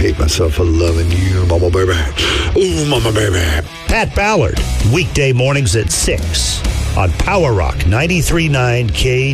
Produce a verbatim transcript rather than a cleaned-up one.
hate myself for loving you, mama baby. Ooh, mama baby. Pat Ballard, weekday mornings at six on Power Rock ninety-three point nine K